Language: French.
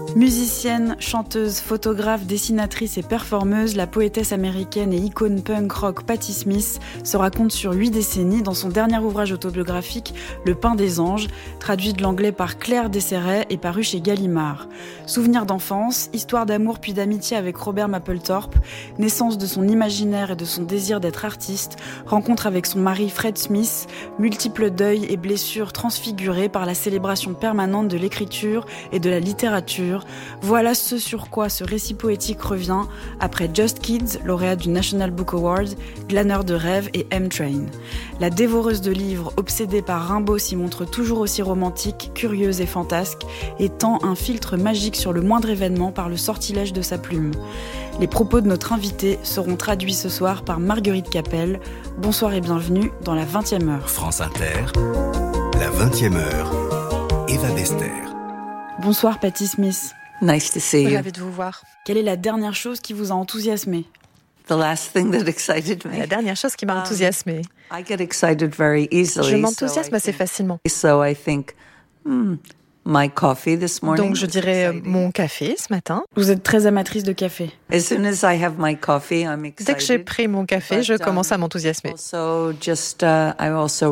Musicienne, chanteuse, photographe, dessinatrice et performeuse, la poétesse américaine et icône punk rock Patti Smith se raconte sur 8 décennies dans son dernier ouvrage autobiographique Le pain des anges, traduit de l'anglais par Claire Desserret et paru chez Gallimard. Souvenirs d'enfance, histoire d'amour puis d'amitié avec Robert Mapplethorpe, naissance de son imaginaire et de son désir d'être artiste, rencontre avec son mari Fred Smith, multiples deuils et blessures transfigurées par la célébration permanente de l'écriture et de la littérature. Voilà ce sur quoi ce récit poétique revient après Just Kids, lauréat du National Book Award, Glaneur de rêve et M-Train. La dévoreuse de livres, obsédée par Rimbaud, s'y montre toujours aussi romantique, curieuse et fantasque, et tend un filtre magique sur le moindre événement par le sortilège de sa plume. Les propos de notre invitée seront traduits ce soir par Marguerite Capelle. Bonsoir et bienvenue dans la 20e heure. France Inter, la 20e heure, Eva Bester. Bonsoir Patti Smith. Nice to see you. Ravi de vous voir. Quelle est la dernière chose qui vous a enthousiasmé? The last thing that excited me. La dernière chose qui m'a enthousiasmée. I get excited very easily. Je m'enthousiasme assez facilement. So I think, my coffee this morning. Donc je dirais mon café ce matin. Vous êtes très amatrice de café. As soon as I have my coffee, I'm excited. Dès que j'ai pris mon café, je commence à m'enthousiasmer. I also